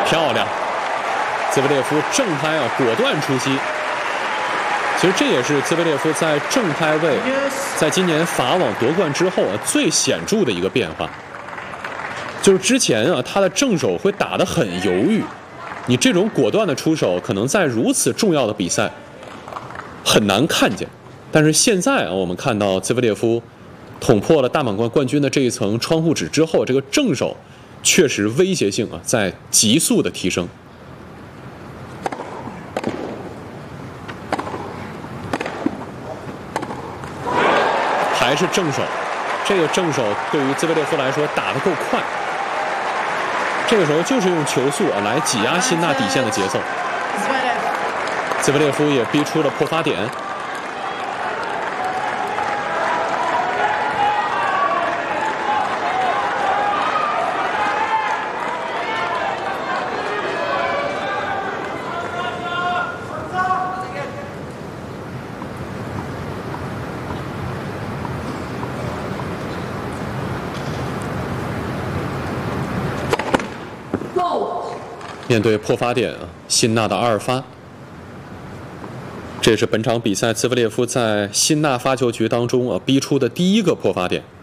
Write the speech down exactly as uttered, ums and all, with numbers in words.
漂亮！兹维列夫正拍啊，果断出击。其实这也是兹维列夫在正拍位，在今年法网夺冠之后啊最显著的一个变化。就是之前啊，他的正手会打得很犹豫，你这种果断的出手，可能在如此重要的比赛很难看见。但是现在啊，我们看到兹维列夫捅破了大满贯冠军的这一层窗户纸之后，这个正手确实威胁性啊在急速的提升。还是正手，这个正手对于兹维列夫来说打得够快。这个时候就是用球速啊来挤压辛纳底线的节奏。兹维列夫也逼出了破发点。面对破发点啊，辛纳的二发，这是本场比赛兹维列夫在辛纳发球局当中啊逼出的第一个破发点。